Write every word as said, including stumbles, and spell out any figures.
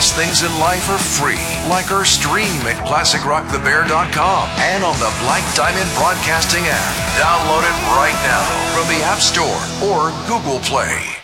best things in life are free, like our stream at classic rock the bear dot com and on the Black Diamond Broadcasting app. Download it right now from the App Store or Google Play.